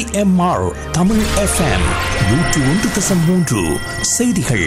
CMR Tamil FM 101.3 செய்திகள்.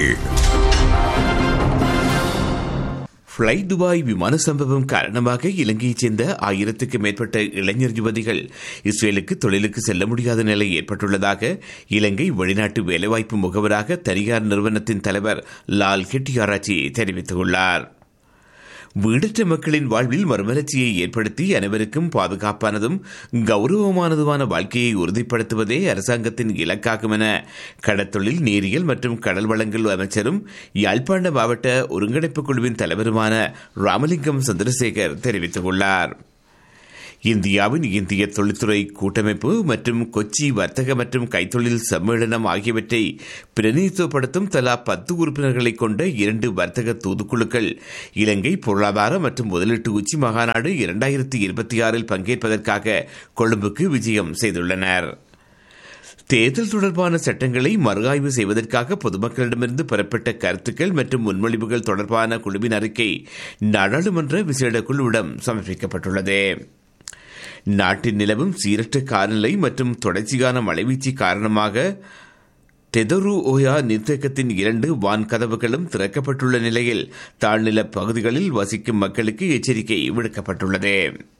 Fly Dubai விமான சம்பவம் காரணமாக இலங்கையைச் சேர்ந்த 1000க்கும் மேற்பட்ட இளைஞர் யுவதிகள் இஸ்ரேலுக்கு தொழிலுக்கு செல்ல முடியாத நிலை ஏற்பட்டுள்ளதாக இலங்கை வெளிநாட்டு வேலைவாய்ப்பு முகவராக தனியார் நிறுவனத்தின் தலைவர் லால் கெட்டியாராச்சி தெரிவித்துள்ளார். வீடற்ற மக்களின் வாழ்வில் மறுமலர்ச்சியை ஏற்படுத்தி அனைவருக்கும் பாதுகாப்பானதும் கௌரவமானதுமான வாழ்க்கையை உறுதிப்படுத்துவதே அரசாங்கத்தின் இலக்காகும் என கடற்தொழில், நீரியல் மற்றும் கடல் வளங்கள் அமைச்சரும் யாழ்ப்பாண மாவட்ட ஒருங்கிணைப்பு குழுவின் தலைவருமான ராமலிங்கம் சந்திரசேகர் தெரிவித்துள்ளார். இந்தியாவின் இந்திய தொழில்துறை கூட்டமைப்பு மற்றும் கொச்சி வர்த்தக மற்றும் கைத்தொழில் சம்மேளனம் ஆகியவற்றை பிரதிநிதித்துவப்படுத்தும் தலா 10 உறுப்பினர்களை கொண்ட 2 வர்த்தக தூதுக்குழுக்கள் இலங்கை பொருளாதார மற்றும் முதலீட்டு உச்சி மகாநாடு 2026 பங்கேற்பதற்காக கொழும்புக்கு விஜயம் செய்துள்ளனர். தேர்தல் தொடர்பான சட்டங்களை மறு ஆய்வு செய்வதற்காக பொதுமக்களிடமிருந்து பெறப்பட்ட கருத்துக்கள் மற்றும் முன்மொழிவுகள் தொடர்பான குழுவின் அறிக்கை நாடாளுமன்ற விசேட குழுவிடம் சமர்ப்பிக்கப்பட்டுள்ளது. நாட்டின் நிலவும் சீரற்ற காலநிலை மற்றும் தொடர்ச்சியான மழைவீழ்ச்சி காரணமாக தெதரு ஓயா நீர்த்தேக்கத்தின் 2 வான் கதவுகளும் திறக்கப்பட்டுள்ள நிலையில் தாழ்நில பகுதிகளில் வசிக்கும் மக்களுக்கு எச்சரிக்கை விடுக்கப்பட்டுள்ளது.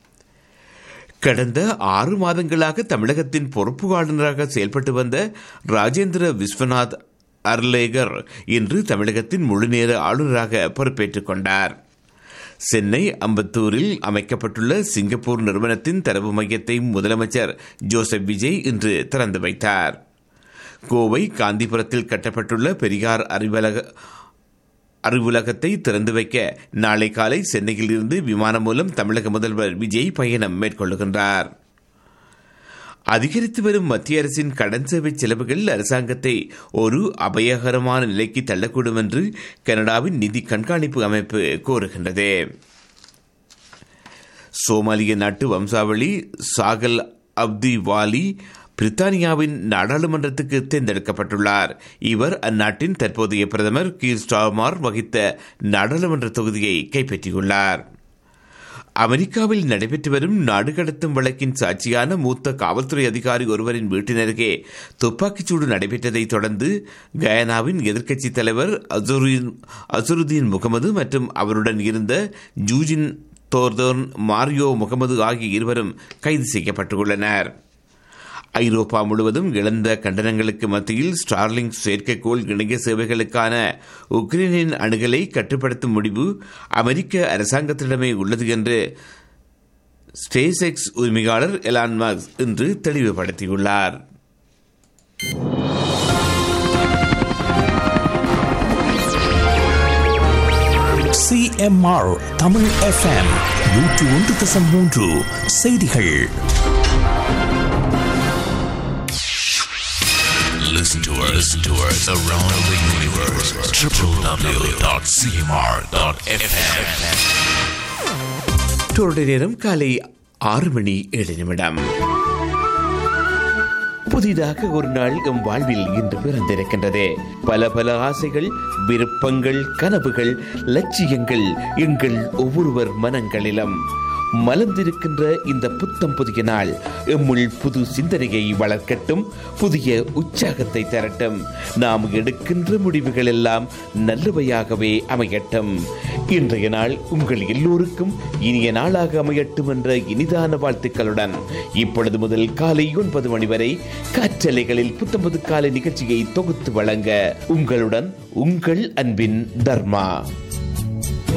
கடந்த 6 மாதங்களாக தமிழகத்தின் பொறுப்பு ஆளுநராக செயல்பட்டு வந்த ராஜேந்திர விஸ்வநாத் அர்லேகர் இன்று தமிழகத்தின் முழுநேர ஆளுநராக பொறுப்பேற்றுக் கொண்டார். சென்னை அம்பத்தூரில் அமைக்கப்பட்டுள்ள சிங்கப்பூர் நிறுவனத்தின் தரவு மையத்தை முதலமைச்சர் ஜோசப் விஜய் இன்று திறந்து வைத்தார். கோவை காந்திபுரத்தில் கட்டப்பட்டுள்ள பெரியார் அறிவுலகத்தை திறந்து வைக்க நாளை காலை சென்னையில் இருந்து விமானம் மூலம் தமிழக முதல்வர் விஜய் பயணம் மேற்கொள்ளுகின்றார். அதிகரித்து வரும் மத்திய அரசின் கடன் சேவை செலவுகள் அரசாங்கத்தை ஒரு அபாயகரமான நிலைக்கு தள்ளக்கூடும் என்று கனடாவின் நிதி கண்காணிப்பு அமைப்பு கோருகின்றது. சோமாலிய நாட்டு வம்சாவளி சாகல் அப்தி வாலி பிரித்தானியாவின் நாடாளுமன்றத்துக்கு தேர்ந்தெடுக்கப்பட்டுள்ளார். இவர் அந்நாட்டின் தற்போதைய பிரதமர் கீர் ஸ்டார்மர் வகித்த நாடாளுமன்ற தொகுதியை கைப்பற்றியுள்ளார். அமெரிக்காவில் நடைபெற்று வரும் நாடு கடத்தும் வழக்கின் சாட்சியான மூத்த காவல்துறை அதிகாரி ஒருவரின் வீட்டினருகே துப்பாக்கிச்சூடு நடைபெற்றதை தொடர்ந்து கயானாவின் எதிர்க்கட்சித் தலைவர் அசருதீன் முகமது மற்றும் அவருடன் இருந்த ஜூஜின் தோர்தோன் மாரியோ முகமது ஆகிய இருவரும் கைது செய்யப்பட்டுள்ளனர். ஐரோப்பா முழுவதும் இழந்த கண்டனங்களுக்கு மத்தியில் ஸ்டார்லிங் செயற்கைக்கோள் இணைய சேவைகளுக்கான உக்ரைனின் அணுகலை கட்டுப்படுத்தும் முடிவு அமெரிக்க அரசாங்கத்திடமே உள்ளது என்று ஸ்பேஸ் எக்ஸ் உரிமையாளர் எலான் மஸ்க் இன்று தெளிவுபடுத்தியுள்ளார். CMR தமிழ் FM 101.3 செய்திகள். Listen to us around the universe. www.cmr.fm. தொடர் நேரம் காலை 6:07. புதிதாக ஒரு நாள் எம் வாழ்வில் இன்று பிறந்திருக்கின்றது. பல பல ஆசைகள், விருப்பங்கள், கனவுகள், லட்சியங்கள் எங்கள் ஒவ்வொருவர் மனங்களிலும் மலர்ந்திருக்கின்ற இந்த புத்தம் புதிய நாள் எம்முள் புது சிந்தனையை வளர்க்கட்டும், புதிய உற்சாகத்தை தரட்டும். நாம் எடுக்கின்ற முடிவுகள் எல்லாம் நல்லவையாகவே அமையட்டும். இன்றைய நாள் உங்கள் எல்லோருக்கும் இனிய நாளாக அமையட்டும் என்ற இனிதான வாழ்த்துக்களுடன் இப்பொழுது முதல் காலை 9 மணி வரை காற்றலைகளில் புத்தம்பது காலை நிகழ்ச்சியை தொகுத்து வழங்க உங்களுடன் உங்கள் அன்பின் தர்மா.